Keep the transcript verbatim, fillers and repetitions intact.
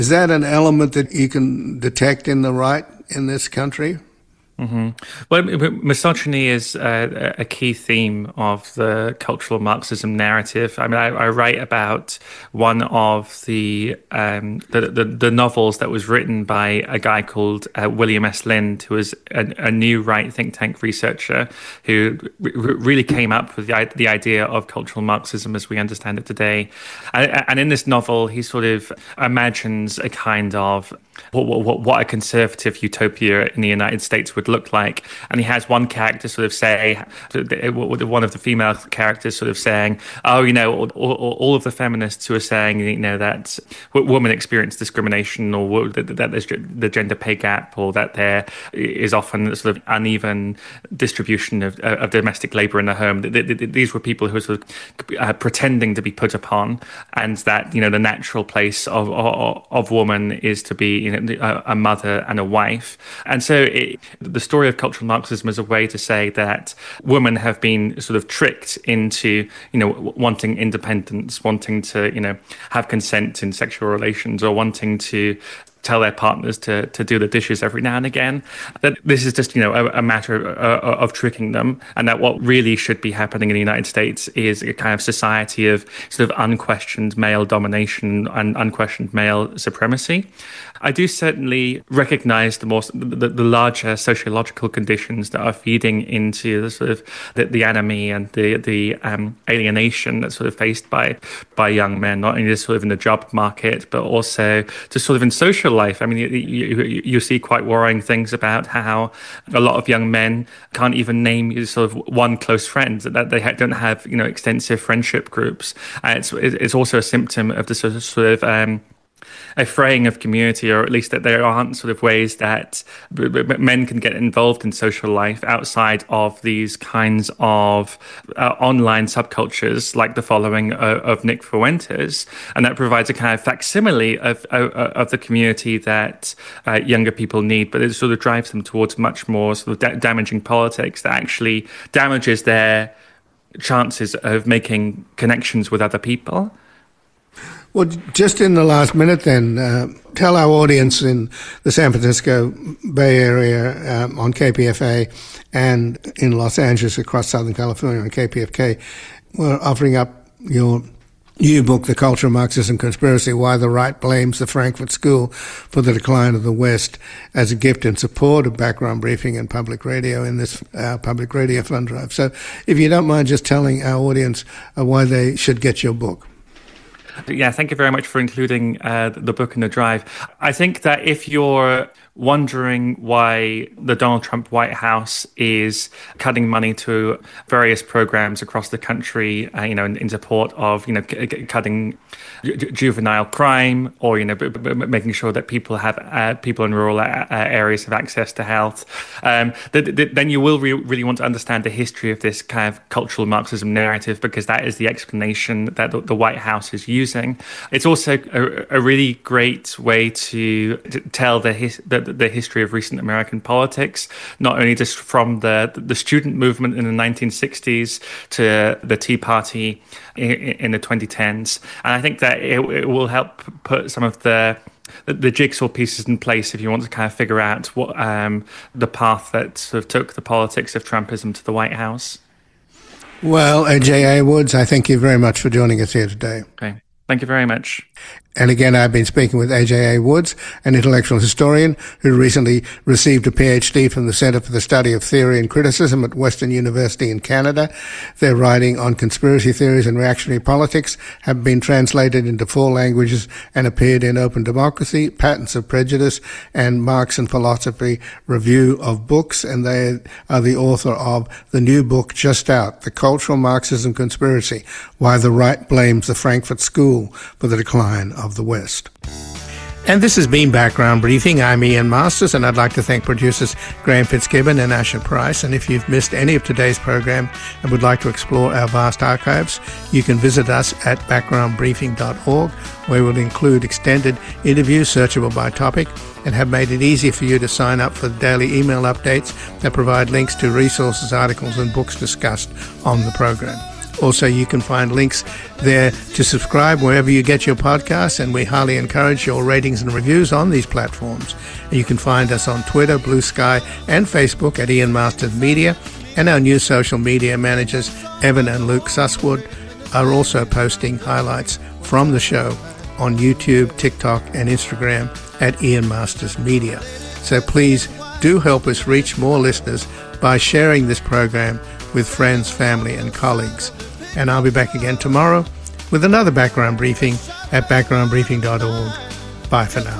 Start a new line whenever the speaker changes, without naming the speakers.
Is that an element that you can detect in the right in this country?
Mm-hmm. Well, misogyny is a, a key theme of the cultural Marxism narrative. I mean, I, I write about one of the, um, the, the the novels that was written by a guy called uh, William S. Lind, who was a, a new right think tank researcher who r- really came up with the, the idea of cultural Marxism as we understand it today. And, and in this novel, he sort of imagines a kind of what, what, what a conservative utopia in the United States would look like. And he has one character sort of say, one of the female characters sort of saying, oh, you know, all, all of the feminists who are saying, you know, that women experience discrimination, or that there's the gender pay gap, or that there is often sort of uneven distribution of, of domestic labor in the home. These were people who were sort of uh, pretending to be put upon, and that, you know, the natural place of of, of woman is to be, you know, a mother and a wife. And so it, the story of cultural Marxism is a way to say that women have been sort of tricked into, you know, wanting independence, wanting to, you know, have consent in sexual relations, or wanting to tell their partners to to do the dishes every now and again. That this is just, you know, a, a matter of, uh, of tricking them, and that what really should be happening in the United States is a kind of society of sort of unquestioned male domination and unquestioned male supremacy. I do certainly recognize the more the, the larger sociological conditions that are feeding into the sort of the, the enemy and the the um, alienation that's sort of faced by by young men, not only just sort of in the job market, but also just sort of in social life. I mean, you, you, you see quite worrying things about how a lot of young men can't even name sort of one close friend, that they don't have, you know, extensive friendship groups. Uh, it's it's also a symptom of the sort of sort of um, a fraying of community, or at least that there aren't sort of ways that men can get involved in social life outside of these kinds of uh, online subcultures, like the following of, of Nick Fuentes, and that provides a kind of facsimile of of, of the community that uh, younger people need, but it sort of drives them towards much more sort of da- damaging politics that actually damages their chances of making connections with other people.
Well, just in the last minute then, uh, tell our audience in the San Francisco Bay Area um, on K P F A and in Los Angeles across Southern California on K P F K, we're offering up your new book, The Culture of Marxism Conspiracy, Why the Right Blames the Frankfurt School for the Decline of the West, as a gift in support of Background Briefing and Public Radio in this uh, Public Radio Fund Drive. So if you don't mind just telling our audience uh, why they should get your book.
Yeah, thank you very much for including uh, the book in the drive. I think that if you're wondering why the Donald Trump White House is cutting money to various programs across the country, uh, you know, in, in support of, you know, c- c- cutting ju- juvenile crime, or, you know, b- b- making sure that people have uh, people in rural uh, areas have access to health, um, th- th- then you will re- really want to understand the history of this kind of cultural Marxism narrative, because that is the explanation that the, the White House is using. It's also a, a really great way to, to tell the, his, the the history of recent American politics, not only just from the the student movement in the nineteen sixties to the Tea Party in, in the twenty tens. And I think that it, it will help put some of the the jigsaw pieces in place if you want to kind of figure out what um, the path that sort of took the politics of Trumpism to the White House.
Well, A J A Woods, I thank you very much for joining us here today.
Okay. Thank you very much.
And again, I've been speaking with A J A Woods, an intellectual historian who recently received a P H D from the Centre for the Study of Theory and Criticism at Western University in Canada. Their writing on conspiracy theories and reactionary politics have been translated into four languages and appeared in Open Democracy, Patents of Prejudice, and Marx and Philosophy Review of Books. And they are the author of the new book just out, The Cultural Marxism Conspiracy, Why the Right Blames the Frankfurt School for the Decline of the West. And this has been Background Briefing. I'm Ian Masters, and I'd like to thank producers Graham Fitzgibbon and Asher Price. And if you've missed any of today's program and would like to explore our vast archives, you can visit us at background briefing dot org, where we'll include extended interviews searchable by topic and have made it easy for you to sign up for daily email updates that provide links to resources, articles and books discussed on the program. Also, you can find links there to subscribe wherever you get your podcasts, and we highly encourage your ratings and reviews on these platforms. And you can find us on Twitter, Blue Sky, and Facebook at Ian Masters Media, and our new social media managers, Evan and Luke Susswood, are also posting highlights from the show on YouTube, TikTok, and Instagram at Ian Masters Media. So please do help us reach more listeners by sharing this program with friends, family, and colleagues. And I'll be back again tomorrow with another background briefing at background briefing dot org. Bye for now.